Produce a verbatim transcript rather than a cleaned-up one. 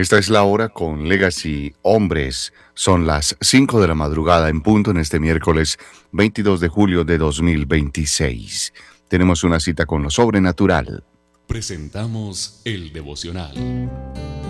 Esta es la hora con Legacy Hombres. Son las cinco de la madrugada en punto en este miércoles veintidós de julio de dos mil veintiséis. Tenemos una cita con lo sobrenatural. Presentamos el devocional.